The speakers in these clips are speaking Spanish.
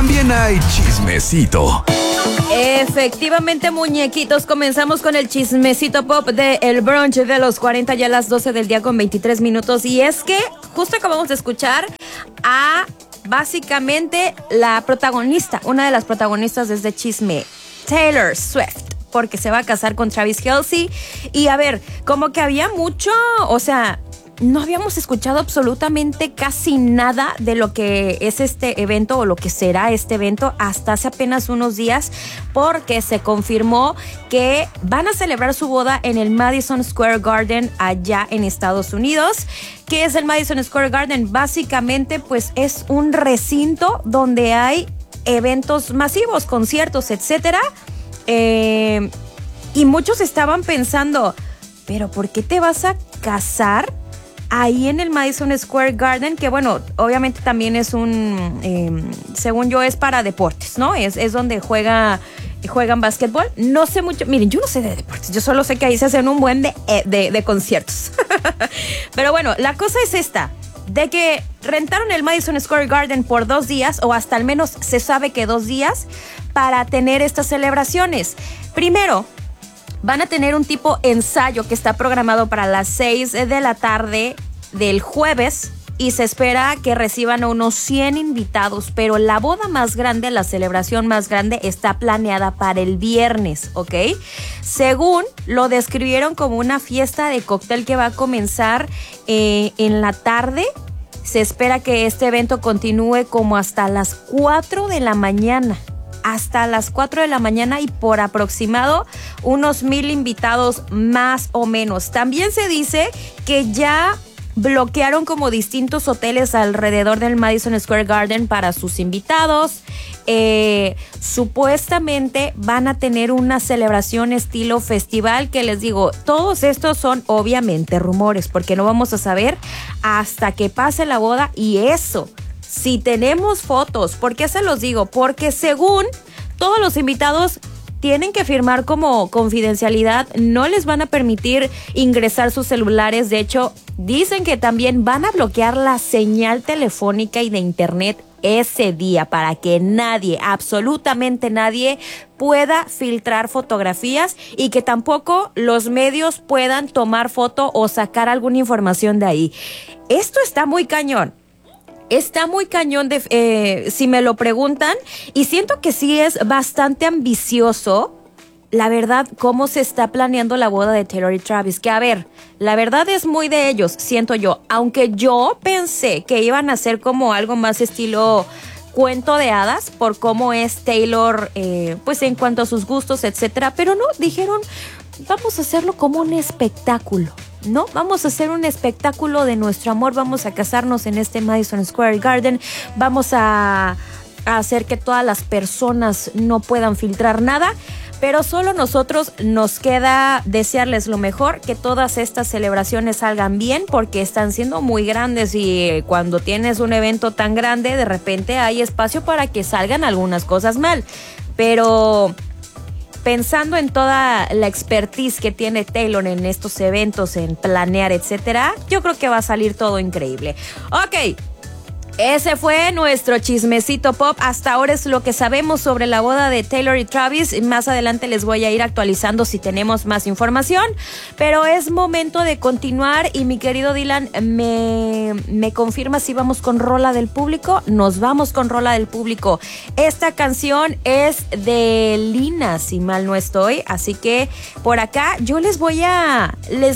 también hay chismecito. Efectivamente, muñequitos, comenzamos con el chismecito pop de El Brunch de los 40, ya a las 12 del día con 23 minutos. Y es que justo acabamos de escuchar a básicamente la protagonista, una de las protagonistas de este chisme, Taylor Swift, porque se va a casar con Travis Kelce. Y a ver, como que había mucho, o sea, no habíamos escuchado absolutamente casi nada de lo que es este evento o lo que será este evento hasta hace apenas unos días, porque se confirmó que van a celebrar su boda en el Madison Square Garden allá en Estados Unidos. ¿Qué es el Madison Square Garden? Básicamente, pues es un recinto donde hay eventos masivos, conciertos, etcétera. Y muchos estaban pensando, ¿pero por qué te vas a casar ahí en el Madison Square Garden? Que bueno, obviamente también es según yo es para deportes, ¿no? Es donde juegan básquetbol. No sé mucho, miren, yo no sé de deportes, yo solo sé que ahí se hacen un buen de conciertos. Pero bueno, la cosa es esta, de que rentaron el Madison Square Garden por 2 días, o hasta al menos se sabe que 2 días, para tener estas celebraciones. Primero, van a tener un tipo ensayo que está programado para las 6 de la tarde del jueves y se espera que reciban a unos 100 invitados, pero la boda más grande, la celebración más grande está planeada para el viernes, ¿ok? Según lo describieron como una fiesta de cóctel que va a comenzar en la tarde. Se espera que este evento continúe como hasta las 4 de la mañana. Hasta las 4 de la mañana y por aproximado unos 1,000 invitados más o menos. También se dice que ya bloquearon como distintos hoteles alrededor del Madison Square Garden para sus invitados. Supuestamente van a tener una celebración estilo festival, que les digo, todos estos son obviamente rumores, porque no vamos a saber hasta que pase la boda. Y eso, si tenemos fotos, ¿por qué se los digo? Porque según todos los invitados tienen que firmar como confidencialidad, no les van a permitir ingresar sus celulares. De hecho, dicen que también van a bloquear la señal telefónica y de internet ese día para que nadie, absolutamente nadie, pueda filtrar fotografías y que tampoco los medios puedan tomar foto o sacar alguna información de ahí. Esto está muy cañón. Está muy cañón si me lo preguntan, y siento que sí es bastante ambicioso, la verdad, cómo se está planeando la boda de Taylor y Travis, que a ver, la verdad es muy de ellos, siento yo, aunque yo pensé que iban a ser como algo más estilo cuento de hadas por cómo es Taylor, pues en cuanto a sus gustos, etcétera, pero no, dijeron, vamos a hacerlo como un espectáculo. No, vamos a hacer un espectáculo de nuestro amor, vamos a casarnos en este Madison Square Garden, vamos a hacer que todas las personas no puedan filtrar nada, pero solo nosotros nos queda desearles lo mejor, que todas estas celebraciones salgan bien, porque están siendo muy grandes y cuando tienes un evento tan grande, de repente hay espacio para que salgan algunas cosas mal, pero pensando en toda la expertise que tiene Taylor en estos eventos, en planear, etcétera, yo creo que va a salir todo increíble. Ok, ese fue nuestro chismecito pop. Hasta ahora es lo que sabemos sobre la boda de Taylor y Travis. Más adelante les voy a ir actualizando si tenemos más información, pero es momento de continuar. Y mi querido Dylan, ¿me confirma si vamos con rola del público? Nos vamos con rola del público. Esta canción es de Lina, si mal no estoy, así que por acá yo les voy a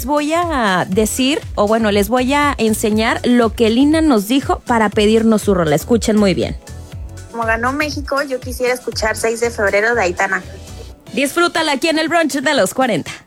decir, o bueno, les voy a enseñar lo que Lina nos dijo para pedirnos su rola. Escuchen muy bien. Como ganó México, yo quisiera escuchar 6 de febrero de Aitana. Disfrútala aquí en el brunch de los 40.